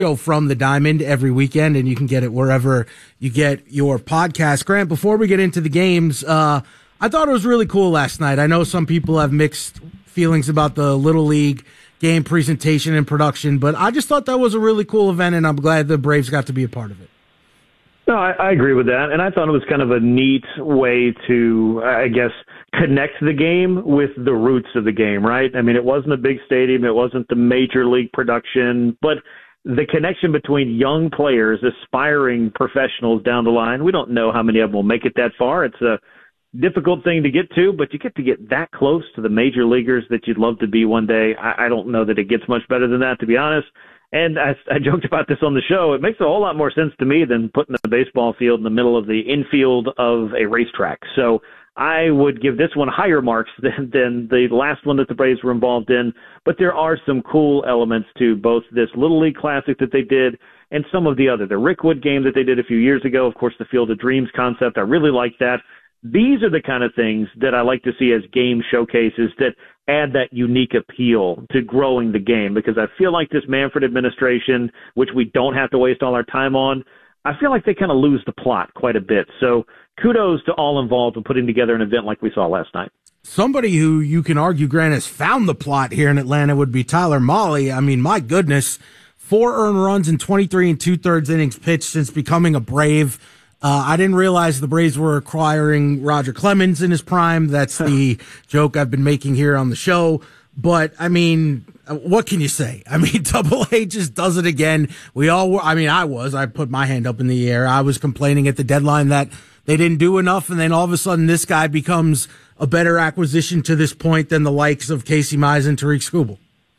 from the Diamond every weekend, and you can get it wherever you get your podcast. Grant, before we get into the games, I thought it was really cool last night. I know some people have mixed feelings about the Little League game presentation and production, but I just thought that was a really cool event, and I'm glad the Braves got to be a part of it. No, I agree with that, and I thought it was kind of a neat way to, I guess, connect the game with the roots of the game, right? I mean, it wasn't a big stadium, it wasn't the major league production, but the connection between young players, aspiring professionals down the line, we don't know how many of them will make it that far. It's a difficult thing to get to, but you get to get that close to the major leaguers that you'd love to be one day. I don't know that it gets much better than that, to be honest. And I joked about this on the show. It makes a whole lot more sense to me than putting a baseball field in the middle of the infield of a racetrack. So I would give this one higher marks than the last one that the Braves were involved in. But there are some cool elements to both this Little League Classic that they did and some of the other. The Rickwood game that they did a few years ago, of course, the Field of Dreams concept. I really like that. These are the kind of things that I like to see as game showcases that add that unique appeal to growing the game, because I feel like this Manfred administration, which we don't have to waste all our time on, I feel like they kind of lose the plot quite a bit. So kudos to all involved in putting together an event like we saw last night. Somebody who you can argue, Grant, has found the plot here in Atlanta would be Tyler Mahle. I mean, my goodness, 4 earned runs in 23 2/3 innings pitched since becoming a Brave. I didn't realize the Braves were acquiring Roger Clemens in his prime. That's the joke I've been making here on the show. But, I mean, what can you say? I mean, Double A just does it again. I put my hand up in the air. I was complaining at the deadline that they didn't do enough, and then all of a sudden this guy becomes a better acquisition to this point than the likes of Casey Mize and Tariq Skubal.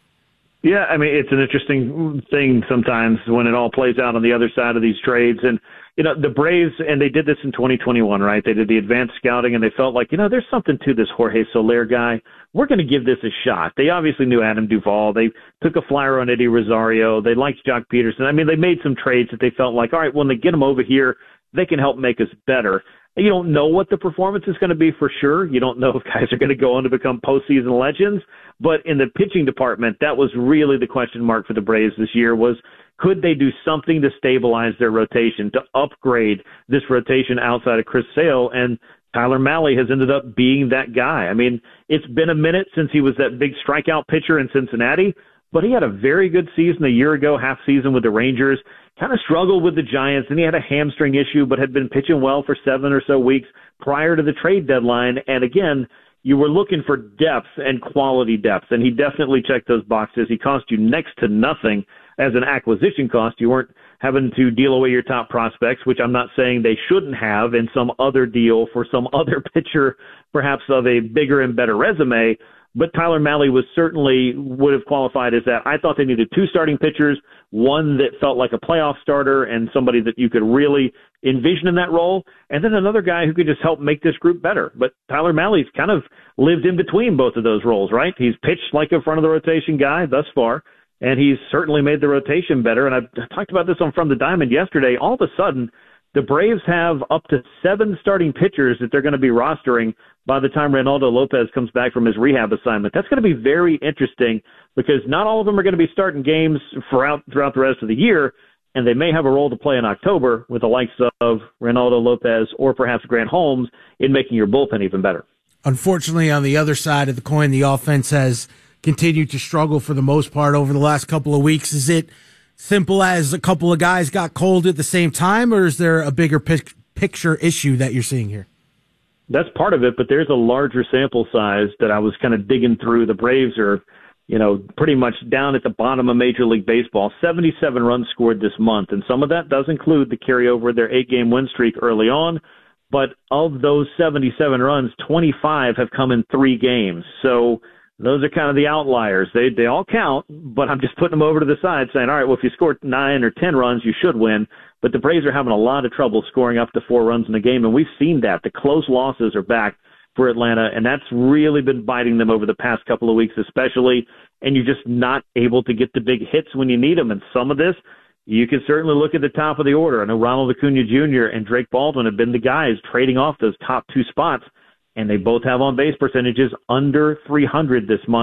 Yeah, I mean, it's an interesting thing sometimes when it all plays out on the other side of these trades. And, you know, the Braves, and they did this in 2021, right? They did the advanced scouting, and they felt like, you know, there's something to this Jorge Soler guy. We're going to give this a shot. They obviously knew Adam Duvall. They took a flyer on Eddie Rosario. They liked Jock Peterson. I mean, they made some trades that they felt like, all right, when they get them over here, they can help make us better. You don't know what the performance is going to be for sure. You don't know if guys are going to go on to become postseason legends. But in the pitching department, that was really the question mark for the Braves this year was, could they do something to stabilize their rotation, to upgrade this rotation outside of Chris Sale? And Tyler Mahle has ended up being that guy. I mean, it's been a minute since he was that big strikeout pitcher in Cincinnati, but he had a very good season a year ago, half season with the Rangers, kind of struggled with the Giants, and he had a hamstring issue, but had been pitching well for 7 or so weeks prior to the trade deadline. And again, you were looking for depth and quality depth, and he definitely checked those boxes. He cost you next to nothing as an acquisition cost. You weren't having to deal away your top prospects, which I'm not saying they shouldn't have in some other deal for some other pitcher, perhaps of a bigger and better resume. But Tyler Mahle would have qualified as that. I thought they needed 2 starting pitchers, one that felt like a playoff starter and somebody that you could really envision in that role, and then another guy who could just help make this group better. But Tyler Mahle's kind of lived in between both of those roles, right? He's pitched like a front-of-the-rotation guy thus far, and he's certainly made the rotation better. And I talked about this on From the Diamond yesterday. All of a sudden, the Braves have up to 7 starting pitchers that they're going to be rostering by the time Reynaldo Lopez comes back from his rehab assignment. That's going to be very interesting because not all of them are going to be starting games throughout the rest of the year, and they may have a role to play in October with the likes of Reynaldo Lopez or perhaps Grant Holmes in making your bullpen even better. Unfortunately, on the other side of the coin, the offense has continued to struggle for the most part over the last couple of weeks. Is it simple as a couple of guys got cold at the same time, or is there a bigger picture issue that you're seeing here? That's part of it, but there's a larger sample size that I was kind of digging through. The Braves are, pretty much down at the bottom of Major League Baseball. 77 runs scored this month, and some of that does include the carryover of their 8-game win streak early on. But of those 77 runs, 25 have come in 3 games. So those are kind of the outliers. They all count, but I'm just putting them over to the side saying, all right, well, if you score 9 or 10 runs, you should win. But the Braves are having a lot of trouble scoring up to 4 runs in a game, and we've seen that. The close losses are back for Atlanta, and that's really been biting them over the past couple of weeks especially, and you're just not able to get the big hits when you need them. And some of this, you can certainly look at the top of the order. I know Ronald Acuna Jr. and Drake Baldwin have been the guys trading off those top 2 spots, and they both have on-base percentages under 300 this month.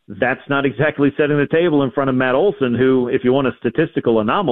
that's not exactly setting the table in front of Matt Olson, who, if you want a statistical anomaly,